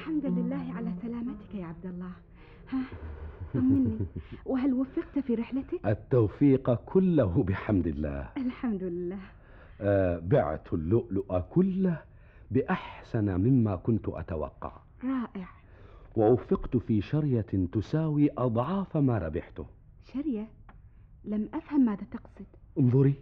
الحمد لله على سلامتك يا عبد الله. ها، طمني، وهل وفقت في رحلتك؟ التوفيق كله بحمد الله. الحمد لله. بعت اللؤلؤ كله بأحسن مما كنت أتوقع. رائع. ووفقت في شرية تساوي أضعاف ما ربحته. شرية؟ لم أفهم ماذا تقصد. انظري.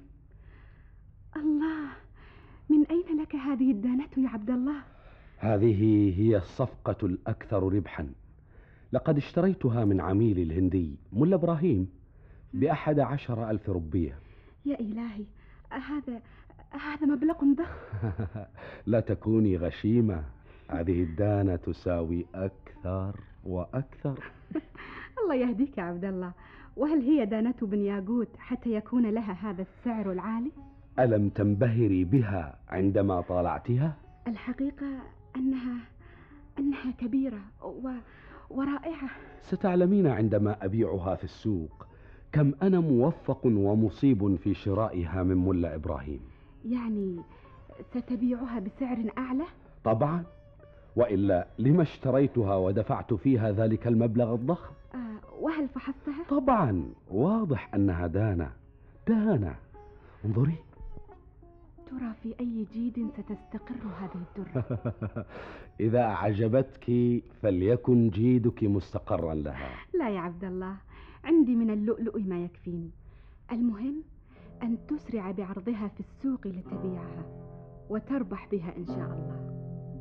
الله، من أين لك هذه الدانة يا عبد الله؟ هذه هي الصفقة الأكثر ربحا. لقد اشتريتها من عميل الهندي ملا إبراهيم ب11,000 روبية. يا إلهي، هذا مبلغ ضخم. لا تكوني غشيمة، هذه الدانة تساوي أكثر وأكثر. الله يهديك يا عبد الله. وهل هي دانة بن ياقوت حتى يكون لها هذا السعر العالي؟ ألم تنبهري بها عندما طالعتها؟ الحقيقة أنها كبيرة ورائعة. ستعلمين عندما أبيعها في السوق كم أنا موفق ومصيب في شرائها من ملا إبراهيم. يعني ستبيعها بسعر أعلى؟ طبعا، وإلا لما اشتريتها ودفعت فيها ذلك المبلغ الضخم؟ وهل فحصتها؟ طبعا، واضح أنها دانة. انظري. ترى في أي جيد ستستقر هذه الدرة؟ إذا أعجبتك فليكن جيدك مستقرا لها. لا يا عبد الله، عندي من اللؤلؤ ما يكفيني. المهم أن تسرع بعرضها في السوق لتبيعها وتربح بها إن شاء الله.